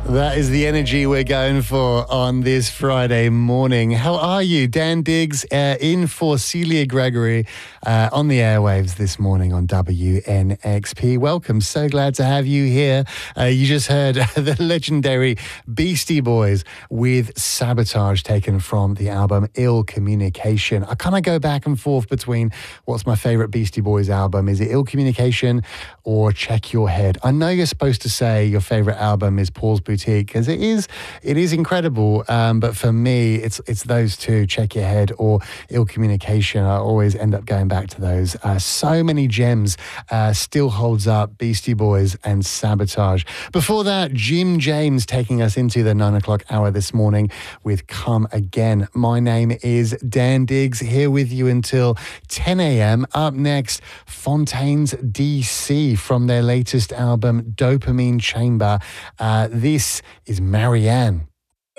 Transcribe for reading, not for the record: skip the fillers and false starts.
That is the energy we're going for on this Friday morning. How are you? Dan Diggs in for Celia Gregory on the airwaves this morning on WNXP. Welcome. So glad to have you here. You just heard the legendary Beastie Boys with Sabotage, taken from the album Ill Communication. I kind of go back and forth between what's my favorite Beastie Boys album. Is it Ill Communication or Check Your Head? I know you're supposed to say your favorite album is Paul's Boutique, because it is incredible. But for me, it's those two, Check Your Head or Ill Communication. I always end up going back to those. So many gems. Still holds up, Beastie Boys and Sabotage. Before that, Jim James taking us into the 9 o'clock hour this morning with Come Again. My name is Dan Diggs, here with you until 10 a.m. Up next, Fontaines DC from their latest album, Dopamine Chamber. This is Marianne.